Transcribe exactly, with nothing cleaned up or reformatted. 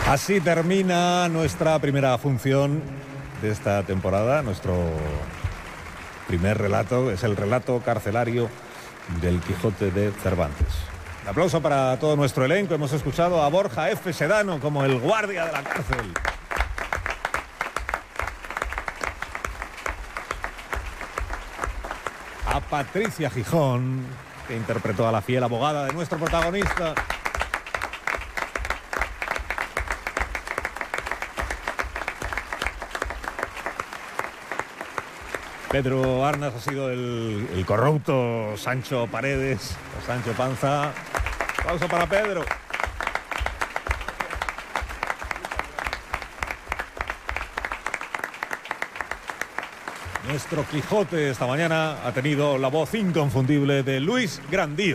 Así termina nuestra primera función de esta temporada. Nuestro primer relato es el relato carcelario del Quijote de Cervantes. Un aplauso para todo nuestro elenco. Hemos escuchado a Borja F. Sedano como el guardia de la cárcel. A Patricia Gijón, que interpretó a la fiel abogada de nuestro protagonista. Pedro Arnas ha sido el, el corrupto Sancho Paredes, o Sancho Panza. Aplauso para Pedro. Nuestro Quijote esta mañana ha tenido la voz inconfundible de Luis Grandío.